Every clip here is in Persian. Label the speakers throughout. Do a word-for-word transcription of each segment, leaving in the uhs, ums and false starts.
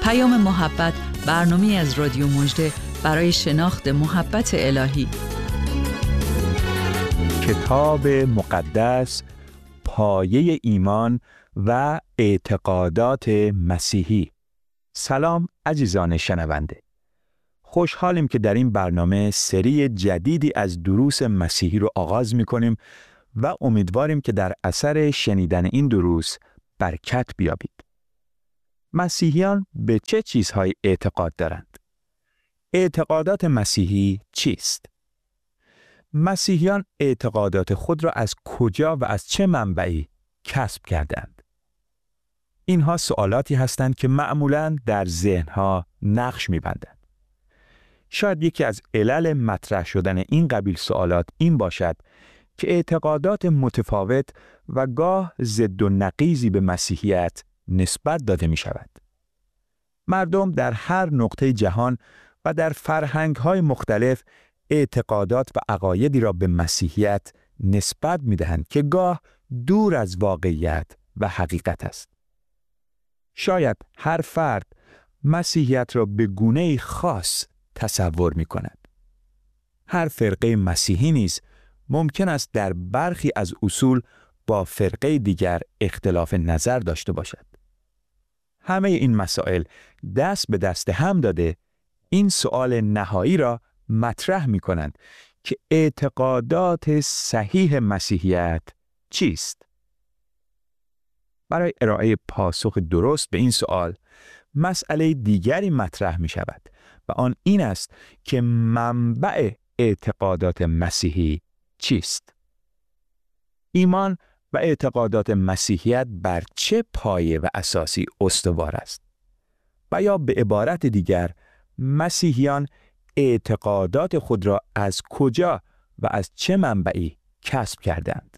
Speaker 1: پیام محبت، برنامه‌ای از رادیو مژده برای شناخت محبت الهی.
Speaker 2: کتاب مقدس، پایه ایمان و اعتقادات مسیحی. سلام عزیزان شنونده. خوشحالیم که در این برنامه سری جدیدی از دروس مسیحی رو آغاز می‌کنیم و امیدواریم که در اثر شنیدن این دروس برکت بیابید. مسیحیان به چه چیزهایی اعتقاد دارند؟ اعتقادات مسیحی چیست؟ مسیحیان اعتقادات خود را از کجا و از چه منبعی کسب کردند؟ اینها سوالاتی هستند که معمولاً در ذهنها نقش می‌بندند. شاید یکی از علل مطرح شدن این قبیل سوالات این باشد که اعتقادات متفاوت و گاه ضد و نقیضی به مسیحیت نسبت داده می شود. مردم در هر نقطه جهان و در فرهنگ‌های مختلف اعتقادات و عقایدی را به مسیحیت نسبت می دهند که گاه دور از واقعیت و حقیقت است. شاید هر فرد مسیحیت را به گونه‌ای خاص تصور می کند. هر فرقه مسیحی نیز ممکن است در برخی از اصول با فرقه دیگر اختلاف نظر داشته باشد. همه این مسائل دست به دست هم داده این سؤال نهایی را مطرح می کنند که اعتقادات صحیح مسیحیت چیست؟ برای ارائه پاسخ درست به این سؤال، مسئله دیگری مطرح می شود و آن این است که منبع اعتقادات مسیحی چیست؟ ایمان و اعتقادات مسیحیت بر چه پایه و اساسی استوار است؟ و یا به عبارت دیگر، مسیحیان اعتقادات خود را از کجا و از چه منبعی کسب کردند؟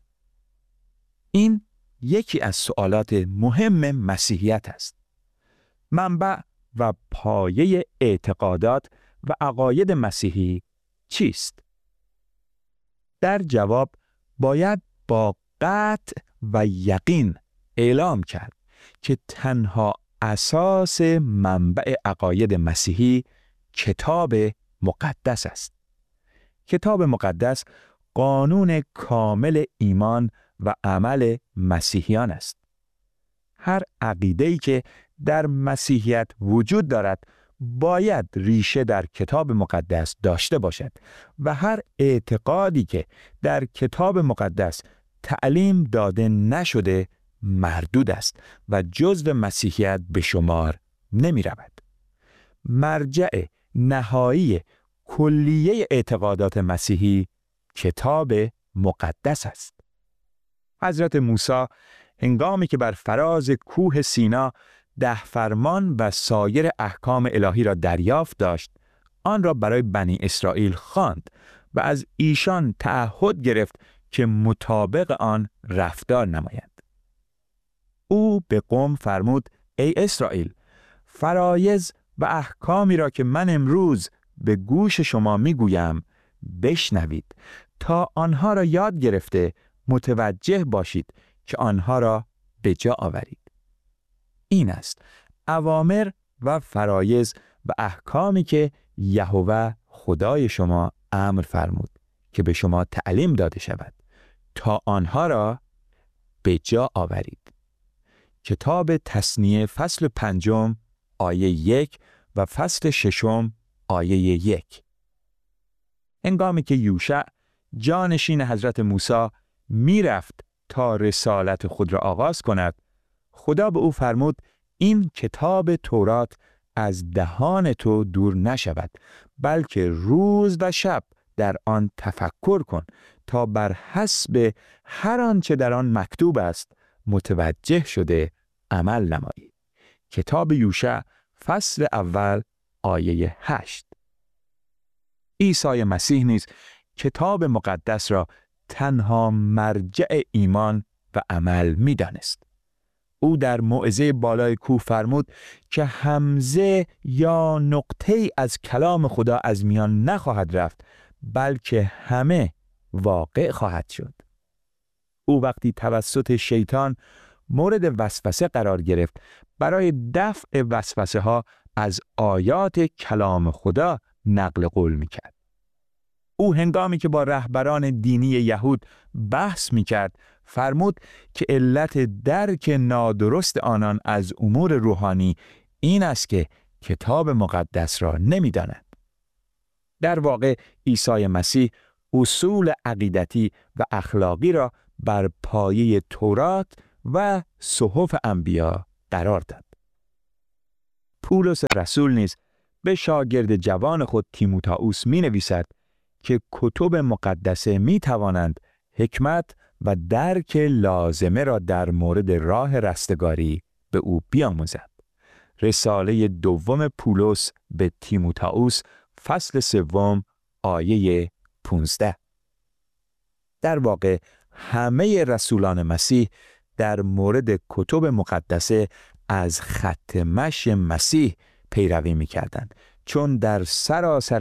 Speaker 2: این یکی از سوالات مهم مسیحیت است. منبع و پایه اعتقادات و عقاید مسیحی چیست؟ در جواب باید با قطع و یقین اعلام کرد که تنها اساس منبع عقاید مسیحی کتاب مقدس است. کتاب مقدس قانون کامل ایمان و عمل مسیحیان است. هر عقیده‌ای که در مسیحیت وجود دارد باید ریشه در کتاب مقدس داشته باشد و هر اعتقادی که در کتاب مقدس تعلیم داده نشده مردود است و جزو مسیحیت به شمار نمی رود. مرجع نهایی کلیه اعتقادات مسیحی کتاب مقدس است. حضرت موسی هنگامی که بر فراز کوه سینا ده فرمان و سایر احکام الهی را دریافت داشت، آن را برای بنی اسرائیل خواند و از ایشان تعهد گرفت که مطابق آن رفتار نمایند. او به قوم فرمود: ای اسرائیل، فرایض و احکامی را که من امروز به گوش شما میگویم بشنوید تا آنها را یاد گرفته متوجه باشید که آنها را به جا آورید. این است اوامر و فرایض و احکامی که یهوه خدای شما امر فرمود که به شما تعلیم داده شود تا آنها را به جا آورید. کتاب تثنیه فصل پنجم آیه یک و فصل ششم آیه یک. هنگامی که یوشع جانشین حضرت موسی می رفت تا رسالت خود را آغاز کند، خدا به او فرمود: این کتاب تورات از دهان تو دور نشود، بلکه روز و شب در آن تفکر کن تا بر حسب هر آنچه در آن مکتوب است متوجه شده عمل نمایی. کتاب یوشع فصل اول آیه هشت. عیسی مسیح نیز کتاب مقدس را تنها مرجع ایمان و عمل می دانست. او در موعظه بالای کوه فرمود که همزه یا نقطه‌ای از کلام خدا از میان نخواهد رفت، بلکه همه واقع خواهد شد. او وقتی توسط شیطان مورد وسوسه قرار گرفت، برای دفع وسوسه ها از آیات کلام خدا نقل قول میکرد. او هنگامی که با رهبران دینی یهود بحث میکرد فرمود که علت درک نادرست آنان از امور روحانی این است که کتاب مقدس را نمیدانند. در واقع عیسی مسیح اصول عقیدتی و اخلاقی را بر پایه تورات و صحف انبیا قرار داد. پولس رسول نیز به شاگرد جوان خود تیموتائوس می نویسد که کتب مقدسه می توانند حکمت و درک لازمه را در مورد راه رستگاری به او بیاموزد. رساله دوم پولس به تیموتائوس فصل سوم آیه پانزده. در واقع همه رسولان مسیح در مورد کتب مقدسه از خط مشی مسیح پیروی می‌کردند، چون در سراسر